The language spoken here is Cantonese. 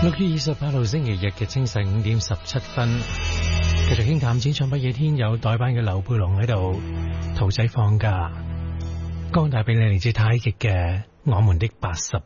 6月28號星期日嘅清晨5:17，繼續輕談淺唱不夜天，有代班嘅劉佩龍喺度，兔仔放假，剛帶俾你嚟自太極嘅我們的80。